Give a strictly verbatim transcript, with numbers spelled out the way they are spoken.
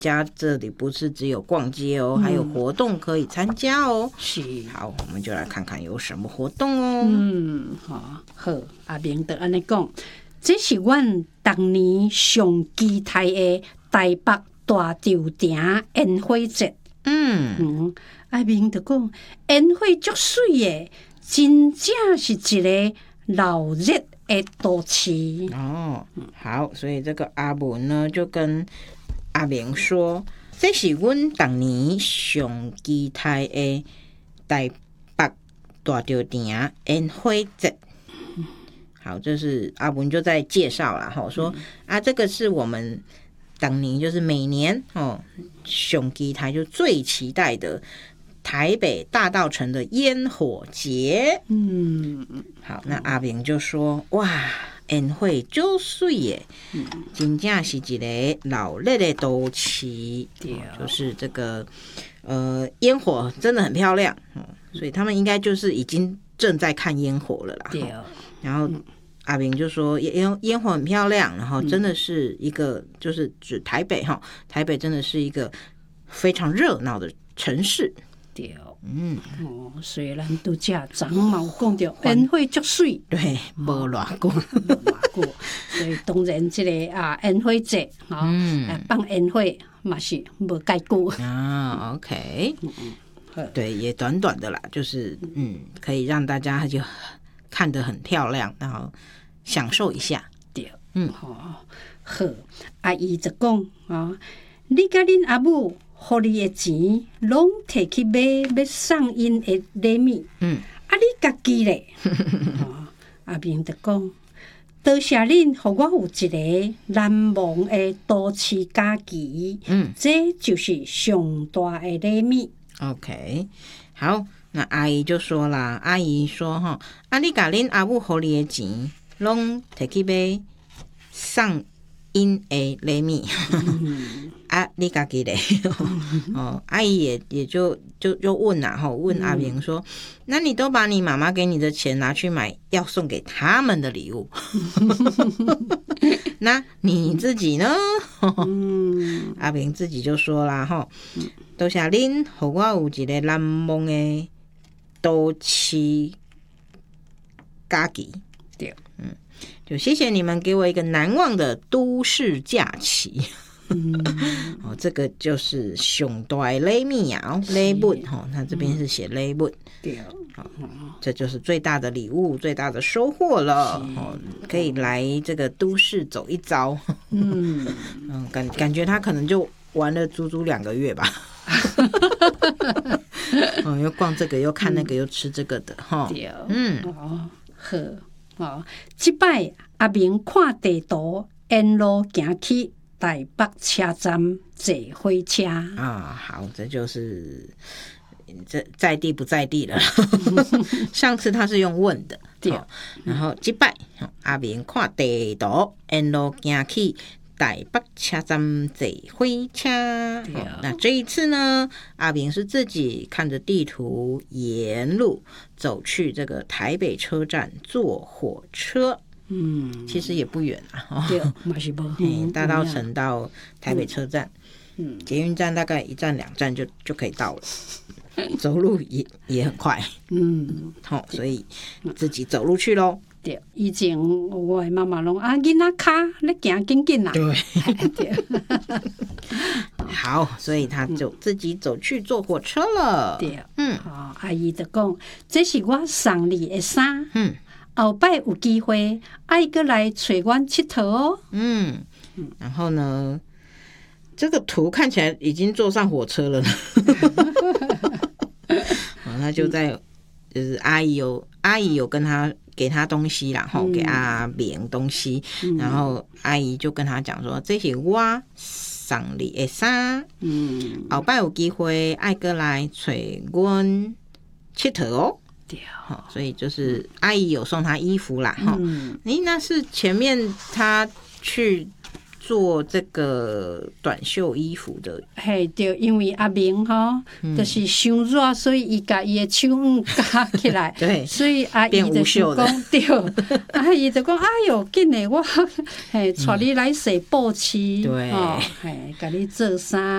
家这里不是只有逛街哦，嗯、还有活动可以参加哦。 是， 好，我们就来看看有什么活动哦。 嗯，好，好，阿明就安尼讲，这是阮当年上期待的台北大稻埕烟火节。 嗯嗯，阿明就讲烟火足水的，真正是一个闹热的都市。 哦，好，所以这个阿文呢就跟阿明说，这是阮当年上期待的台北大稻埕烟火节。好，这是阿文就在介绍啦，吼，说、嗯、啊，这个是我们当年就是每年哦，上期待就最期待的台北大稻埕的烟火节。 嗯， 好，那阿明就说，哇，烟火就水耶，嗯、真正是一个老热的都市，哦、就是这个呃烟火真的很漂亮、哦，所以他们应该就是已经正在看烟火了啦。 对、 哦，然后。嗯阿明就说烟烟火很漂亮，然后真的是一个、嗯、就是指台北哈，台北真的是一个非常热闹的城市。 对，嗯，哦，虽然都这长毛讲到烟火足水， 对，无偌久， 无偌久，所以当然这个啊烟火节啊，嗯，放烟火嘛是无介久啊。OK， 嗯，对，也短短的啦，就是嗯，可以让大家就看得很漂亮，然后享受一下。 对，嗯，好，好，阿姨就讲啊，你甲恁阿母互你的钱，拢摕去买要送因的礼物。嗯，啊，你家己咧，阿明就讲，多谢恁，互我有一个难忘的都市假期。嗯，这就是上大的礼物。 OK， 好。那阿姨就说啦，阿姨说哈，啊你甲恁阿母互你的钱，拢摕去买送因的礼物，嗯、啊你家己咧，哦，阿姨也也就就就问啦，吼，问阿明说，嗯、那你都把你妈妈给你的钱拿去买要送给他们的礼物，那你自己呢？嗯、阿明自己就说啦，吼，多谢恁，互我有一个难忘的。都市假期，对，嗯，就谢谢你们给我一个难忘的都市假期。嗯，哦，这个就是上大的礼物啊，礼物哈，他这边是写礼物，对，好，这就是最大的礼物，最大的收获了，哦，可以来这个都市走一遭。嗯嗯，感感觉他可能就玩了足足两个月吧。哦，又逛这个，又看那个，嗯、又吃这个的哈。对，嗯， 哦，好，哦，这摆阿明看地图，沿路行去台北车站坐火车啊。好，这就是这在地不在地了。上次他是用问的，对，哦、然后这摆阿明看地图，沿路行去。台北车站坐火车、哦，那这一次呢，阿明是自己看着地图沿路走去这个台北车站坐火车。嗯，其实也不远啊，哦、 对，嘛是不远，大稻埕到台北车站，嗯，捷运站大概一站两站就就可以到了。走路也也很快，嗯，好、哦，所以自己走路去咯。 对，以前我的妈妈拢啊，囡仔卡你行紧紧啦。 对，对。好，所以他就自己走去坐火车了。 对，嗯，哦、阿姨就讲，这是我送你的衫，嗯，后摆有机会爱过来找阮佚佗哦。 嗯，然后呢，这个图看起来已经坐上火车了呢。哦，他就在，就是阿姨有阿姨有跟他。给他东西啦，吼、嗯，给阿明东西、嗯，然后阿姨就跟他讲说，这是我送你的衫，嗯，后摆有机会爱过来找阮佚佗哦，对，好，所以就是阿姨有送他衣服啦，哈、嗯，诶，那是前面他去做这个短袖衣服的， 嘿，对，因为阿明吼、嗯，就是伤热，所以伊甲伊的手腕夹起来， 对， 所以阿姨就是讲，对，阿姨就讲，哎哟，紧诶，我嘿，带你来洗布区， 对， 哦，嘿，甲你做衫。